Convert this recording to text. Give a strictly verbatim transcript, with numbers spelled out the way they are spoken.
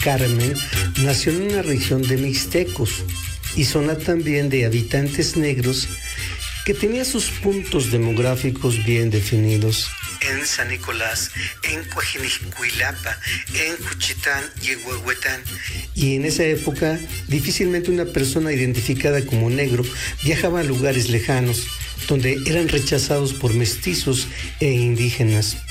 Carmen nació en una región de mixtecos y zona también de habitantes negros que tenía sus puntos demográficos bien definidos. En San Nicolás, en Coajinicuilapa, en Juchitán y en Huehuetán. Y en esa época, difícilmente una persona identificada como negro viajaba a lugares lejanos, donde eran rechazados por mestizos e indígenas.